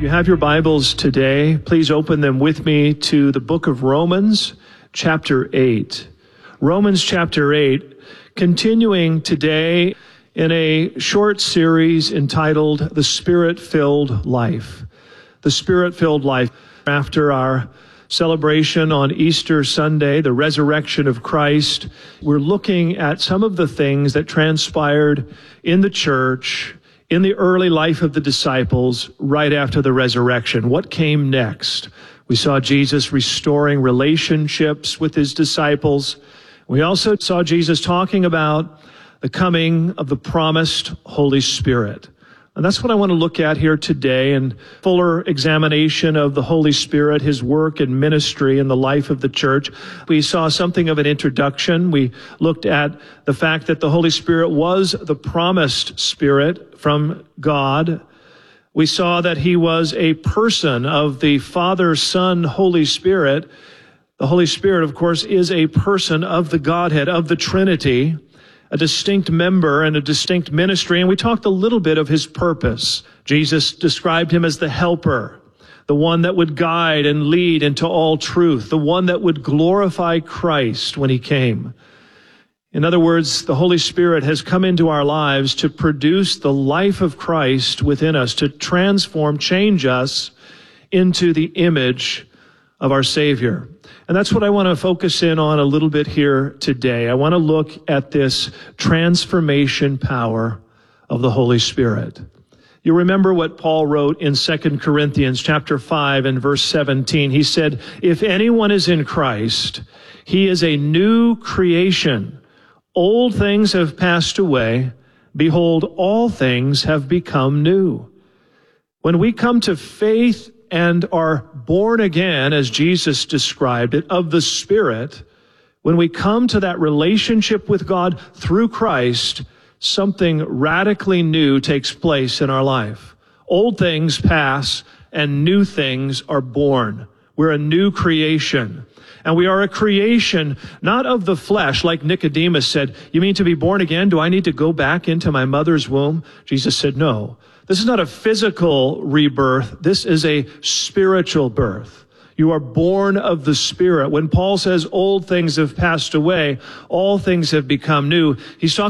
you have your Bibles today, please open them with me to the book of Romans, chapter 8. Romans chapter 8, continuing today in a short series entitled The Spirit-Filled Life. The Spirit-Filled Life. After our celebration on Easter Sunday, the resurrection of Christ, we're looking at some of the things that transpired in the church in the early life of the disciples right after the resurrection. What came next? We saw Jesus restoring relationships with his disciples. We also saw Jesus talking about the coming of the promised Holy Spirit. And that's what I want to look at here today, and fuller examination of the Holy Spirit, his work and ministry in the life of the church. We saw something of an introduction. We looked at the fact that the Holy Spirit was the promised Spirit from God. We saw that he was a person of the Father, Son, Holy Spirit. The Holy Spirit, of course, is a person of the Godhead, of the Trinity, a distinct member and a distinct ministry. And we talked a little bit of his purpose. Jesus described him as the helper, the one that would guide and lead into all truth, the one that would glorify Christ when he came. In other words, the Holy Spirit has come into our lives to produce the life of Christ within us, to transform, change us into the image of our Savior. And that's what I want to focus in on a little bit here today. I want to look at this transformation power of the Holy Spirit. You remember what Paul wrote in 2 Corinthians chapter 5 and verse 17. He said, "If anyone is in Christ, he is a new creation. Old things have passed away. Behold, all things have become new." When we come to faith and are born again, as Jesus described it, of the Spirit, when we come to that relationship with God through Christ, something radically new takes place in our life. Old things pass and new things are born. We're a new creation. And we are a creation, not of the flesh, like Nicodemus said. "You mean to be born again? Do I need to go back into my mother's womb?" Jesus said, "No. This is not a physical rebirth. This is a spiritual birth. You are born of the Spirit." When Paul says old things have passed away, all things have become new, he's talking